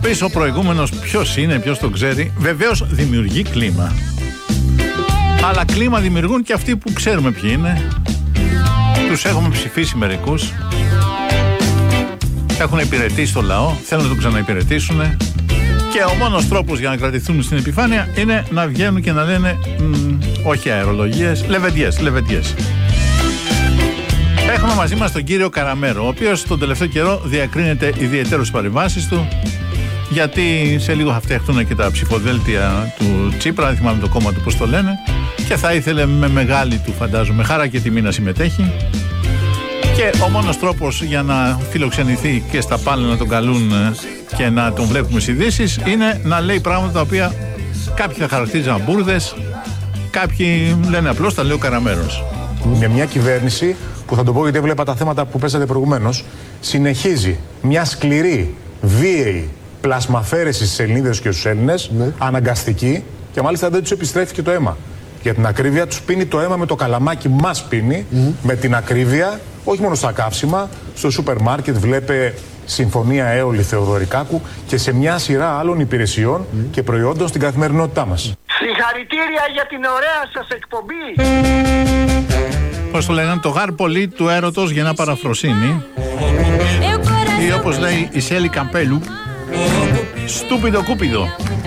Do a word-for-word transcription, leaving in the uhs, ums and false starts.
πεις ο προηγούμενος ποιος είναι, ποιος το ξέρει. Βεβαίως δημιουργεί κλίμα. Αλλά κλίμα δημιουργούν και αυτοί που ξέρουμε ποιοι είναι. Τους έχουμε ψηφίσει μερικούς. Έχουν υπηρετήσει το λαό, θέλουν να τον ξαναυπηρετήσουν. Και ο μόνος τρόπος για να κρατηθούν στην επιφάνεια είναι να βγαίνουν και να λένε μ, όχι αερολογίες, λεβεντιές, λεβεντιές. Έχουμε μαζί μας τον κύριο Καραμέρο, ο οποίος τον τελευταίο καιρό διακρίνεται ιδιαιτέρως στις παρεμβάσεις του, γιατί σε λίγο θα φτιαχτούν και τα ψηφοδέλτια του Τσίπρα, δεν θυμάμαι το κόμμα του πώς το λένε, και θα ήθελε με μεγάλη του, φαντάζομαι, χαρά και τιμή να συμμετέχει. Και ο μόνος τρόπος για να φιλοξενηθεί και στα πάνελ να τον καλούν και να τον βλέπουμε στις ειδήσεις είναι να λέει πράγματα τα οποία κάποιοι θα χαρακτηρίζαν μπουρδες, κάποιοι λένε απλώς τα λέει ο Καραμέρος. Με μια κυβέρνηση που, θα το πω γιατί έβλεπα τα θέματα που παίζατε προηγουμένως, συνεχίζει μια σκληρή, βίαιη πλασμαφέρεση στις Ελληνίδες και στους Έλληνες, ναι. αναγκαστική, και μάλιστα δεν τους επιστρέφει και το αίμα. Για την ακρίβεια, τους πίνει το αίμα με το καλαμάκι, μας πίνει, mm. με την ακρίβεια, όχι μόνο στα καύσιμα, στο σούπερ μάρκετ βλέπε Συμφωνία Έολη Θεοδωρικάκου και σε μια σειρά άλλων υπηρεσιών mm. και προϊόντων στην καθημερινότητά μας. Συγχαρητήρια για την ωραία σας εκπομπή! Πώς το λέγανε, το γάρ πολύ του έρωτος για να παραφροσύνει, ή όπως λέει η Σέλη Καμπέλου, στούπιδο κούπιδο.